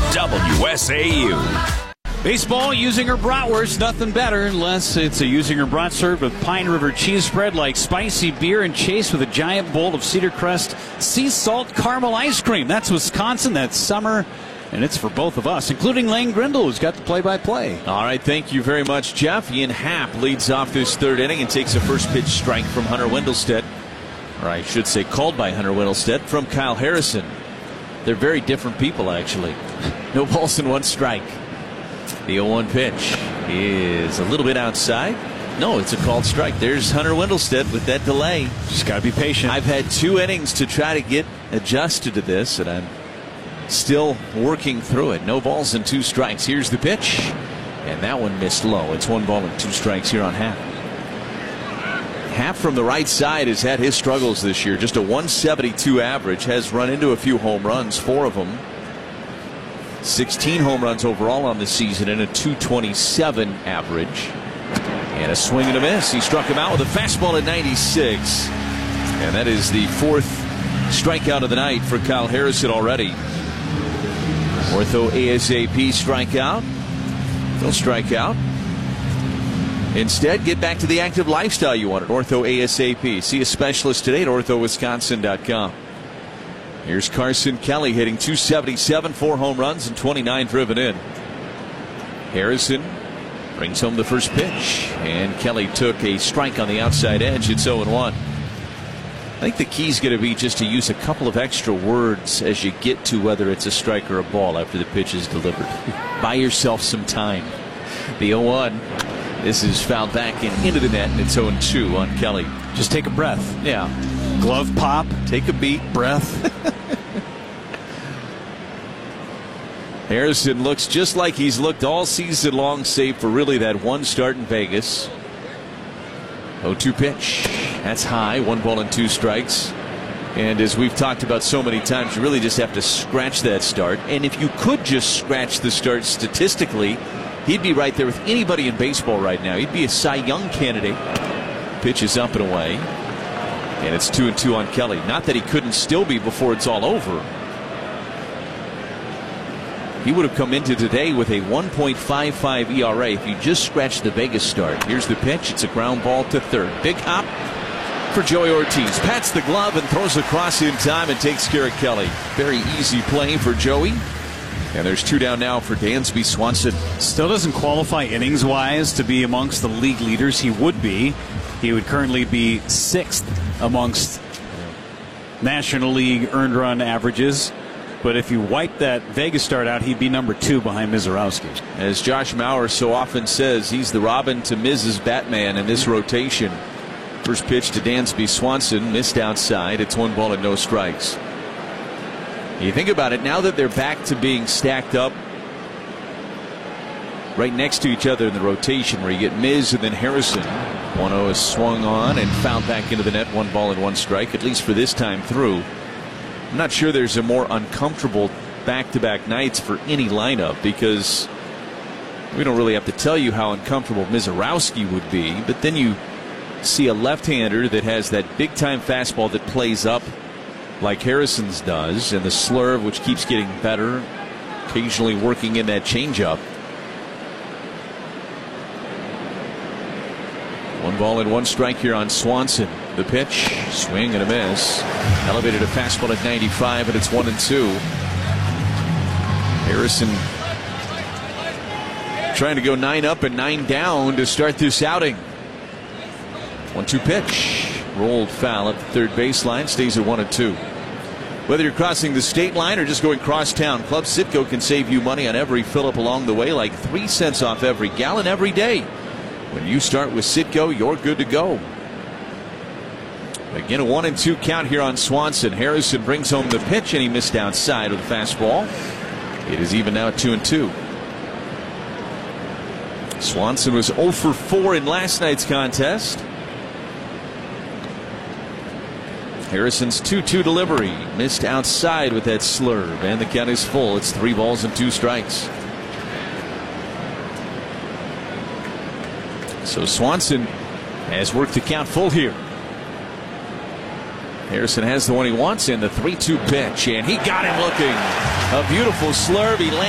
WSAU. Baseball, Usinger Bratwurst, nothing better unless it's a Usinger Brat served with Pine River cheese spread like spicy beer and chased with a giant bowl of Cedar Crest sea salt caramel ice cream. That's Wisconsin, that's summer, and it's for both of us, including Lane Grindle, who's got the play-by-play. All right, thank you very much, Jeff. Ian Happ leads off this third inning and takes a first pitch strike from Hunter Wendelstedt, or I should say called by Hunter Wendelstedt, from Kyle Harrison. They're very different people, actually. No balls and one strike. The 0-1 pitch is a little bit outside. No, it's a called strike. There's Hunter Wendelstedt with that delay. Just got to be patient. I've had 2 innings to try to get adjusted to this, and I'm still working through it. No balls and 2 strikes. Here's the pitch, and that one missed low. It's 1 ball and 2 strikes here on Happ. Happ from the right side has had his struggles this year. Just a 172 average, has run into a few home runs, 4 of them. 16 home runs overall on the season and a 227 average. And a swing and a miss. He struck him out with a fastball at 96. And that is the 4th strikeout of the night for Kyle Harrison already. Ortho ASAP strikeout. They'll strike out. Instead, get back to the active lifestyle you want at Ortho ASAP. See a specialist today at orthowisconsin.com. Here's Carson Kelly hitting .277, 4 home runs and 29 driven in. Harrison brings home the first pitch, and Kelly took a strike on the outside edge. It's 0-1. I think the key is going to be just to use a couple of extra words as you get to whether it's a strike or a ball after the pitch is delivered. Buy yourself some time. The 0-1. This is fouled back and into the net, and it's 0-2 on Kelly. Just take a breath. Yeah. Glove pop. Take a beat. Breath. Harrison looks just like he's looked all season long, save for really that one start in Vegas. 0-2 pitch. That's high. 1 ball and 2 strikes. And as we've talked about so many times, you really just have to scratch that start. And if you could just scratch the start statistically, he'd be right there with anybody in baseball right now. He'd be a Cy Young candidate. Pitch is up and away. And it's 2-2 on Kelly. Not that he couldn't still be before it's all over. He would have come into today with a 1.55 ERA if you just scratched the Vegas start. Here's the pitch. It's a ground ball to third. Big hop for Joey Ortiz. Pats the glove and throws across in time and takes care of Kelly. Very easy play for Joey. And there's 2 down now for Dansby Swanson. Still doesn't qualify innings-wise to be amongst the league leaders. He would be. He would currently be 6th amongst National League earned run averages. But if you wipe that Vegas start out, he'd be number 2 behind Mizorowski. As Josh Mauer so often says, he's the Robin to Miz's Batman in this rotation. First pitch to Dansby Swanson, missed outside. It's 1 ball and no strikes. You think about it, now that they're back to being stacked up right next to each other in the rotation, where you get Miz and then Harrison. 1-0 is swung on and fouled back into the net. 1 ball and 1 strike, at least for this time through. I'm not sure there's a more uncomfortable back-to-back nights for any lineup, because we don't really have to tell you how uncomfortable Mizorowski would be. But then you see a left-hander that has that big-time fastball that plays up like Harrison's does, and the slurve, which keeps getting better, occasionally working in that changeup. 1 ball and 1 strike here on Swanson. The pitch, swing and a miss. Elevated a fastball at 95, and it's 1-2. Harrison trying to go 9 up and 9 down to start this outing. 1-2 pitch. Rolled foul at the third baseline. Stays at 1-2. Whether you're crossing the state line or just going cross town, Club Citgo can save you money on every fill up along the way, like 3 cents off every gallon every day. When you start with Citgo, you're good to go. Again, a 1-2 count here on Swanson. Harrison brings home the pitch, and he missed outside with a fastball. It is even now at 2-2. Swanson was 0 for 4 in last night's contest. Harrison's 2-2 delivery missed outside with that slurve, and the count is full. It's 3 balls and 2 strikes. So Swanson has worked the count full here. Harrison has the one he wants in the 3-2 pitch, and he got him looking. A beautiful slurve. He